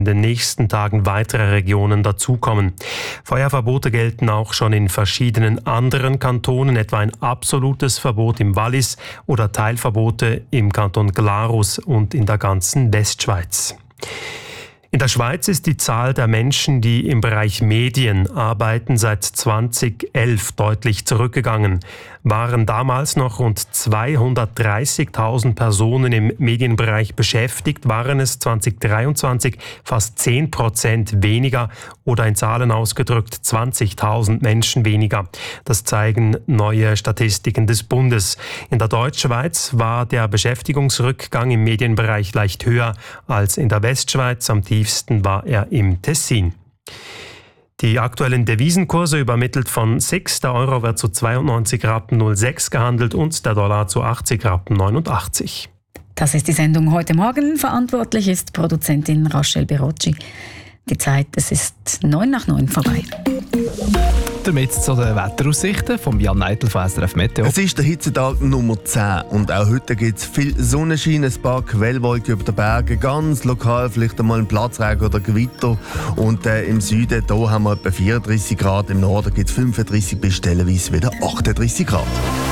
in den nächsten Tagen weitere Regionen dazukommen. Feuerverbote gelten auch schon in verschiedenen anderen Kantonen, etwa ein absolutes Verbot im Wallis oder Teilverbote im Kanton Glarus und in der ganzen Westschweiz. In der Schweiz ist die Zahl der Menschen, die im Bereich Medien arbeiten, seit 2011 deutlich zurückgegangen. Waren damals noch rund 230.000 Personen im Medienbereich beschäftigt, waren es 2023 fast 10% weniger oder in Zahlen ausgedrückt 20.000 Menschen weniger. Das zeigen neue Statistiken des Bundes. In der Deutschschweiz war der Beschäftigungsrückgang im Medienbereich leicht höher als in der Westschweiz. Am tiefsten war er im Tessin. Die aktuellen Devisenkurse übermittelt von 6. Der Euro wird zu 92,06 Rappen gehandelt und der Dollar zu 80,89 Rappen. Das ist die Sendung heute Morgen. Verantwortlich ist Produzentin Rachel Berocci. Die Zeit, es ist 8:09 vorbei. Damit zu den Wetteraussichten von Jan Neidl von SRF Meteo. Es ist der Hitzetag Nummer 10 und auch heute gibt es viel Sonnenschein, ein paar Quellwolken über den Bergen, ganz lokal vielleicht einmal ein Platzregen oder Gewitter. Und im Süden da haben wir etwa 34 Grad, im Norden gibt es 35 bis stellenweise wieder 38 Grad.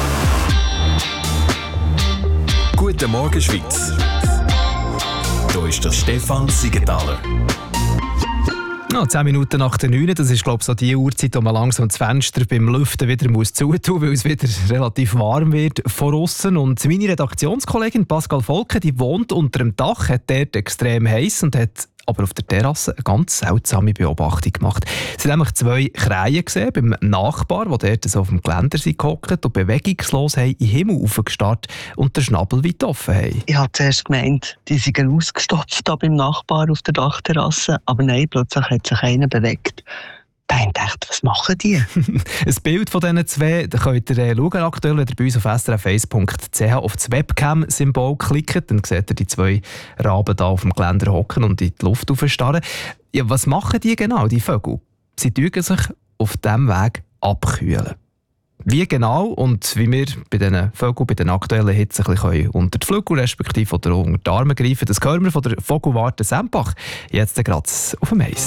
Guten Morgen Schweiz. Hier ist der Stefan Siegenthaler. 10 Minuten nach der 9, das ist glaube ich so die Uhrzeit, wo man langsam das Fenster beim Lüften wieder zutun muss, weil es wieder relativ warm wird von aussen. Und meine Redaktionskollegin Pascal Volke, die wohnt unter dem Dach, hat dort extrem heiß und hat aber auf der Terrasse eine ganz seltsame Beobachtung gemacht. Sie haben nämlich 2 Krähen gesehen beim Nachbar, die dort so auf dem Geländer gehockt und bewegungslos in den Himmel hochgestarrt und den Schnabel weit offen haben. Ich habe zuerst gemeint, die seien ausgestopft da beim Nachbar auf der Dachterrasse, aber nein, plötzlich hat sich einer bewegt. Da habe ich gedacht, was machen die? Ein Bild von diesen 2 da könnt ihr schauen, aktuell, wenn ihr bei uns auf srf1.ch auf das Webcam-Symbol klickt, dann seht ihr die 2 Raben da auf dem Geländer hocken und in die Luft aufstarren. Ja, was machen die genau, die Vögel? Sie tun sich auf diesem Weg abkühlen. Wie genau und wie wir bei diesen Vögeln, bei den aktuellen Hitze ein bisschen unter die Flügel respektive oder unter die Arme greifen, das hören wir von der Vogelwarte Sempach. Jetzt gerade auf dem Eis.